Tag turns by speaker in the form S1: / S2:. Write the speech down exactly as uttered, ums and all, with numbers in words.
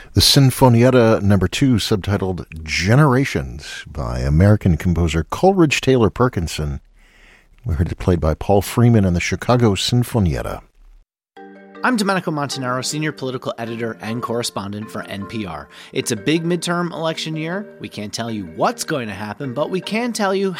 S1: The Sinfonietta number two, subtitled Generations, by American composer Coleridge Taylor Perkinson. We heard it played by Paul Freeman and the Chicago Sinfonietta.
S2: I'm Domenico Montanaro, senior political editor and correspondent for N P R. It's a big midterm election year. We can't tell you what's going to happen, but we can tell you